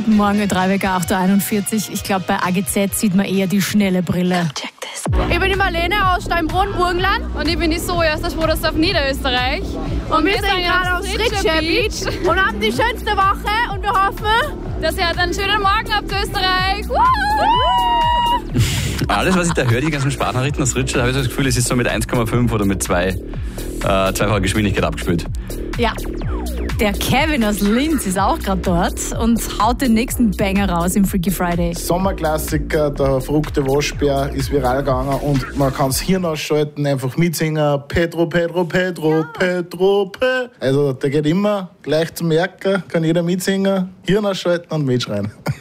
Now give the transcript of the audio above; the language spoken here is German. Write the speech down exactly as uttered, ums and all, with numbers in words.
Guten Morgen, Dreiwecker acht Uhr einundvierzig. Ich glaube, bei A G Z sieht man eher die schnelle Brille. Ich bin die Marlene aus Steinbrunn, Burgenland. Und ich bin die Zoe aus der Schwodersdorf, Niederösterreich. Und, und wir, wir sind gerade auf Fritscher Beach und haben die schönste Woche. Und wir hoffen, dass ihr einen schönen Morgen habt, Österreich. Alles, was ich da höre, die ganzen Sprachnachrichten aus Ritschl, habe ich so das Gefühl, es ist so mit eins Komma fünf oder mit zwei, äh, zweifacher Geschwindigkeit abgespielt. Ja. Der Kevin aus Linz ist auch gerade dort und haut den nächsten Banger raus im Freaky Friday. Sommerklassiker, der verrückte Waschbär ist viral gegangen und man kann das Hirn ausschalten, einfach mitsingen. Pedro, Pedro, Pedro, ja. Pedro, Pedro. Also der geht immer gleich zum Merken, kann jeder mitsingen, Hirn ausschalten und mitschreien.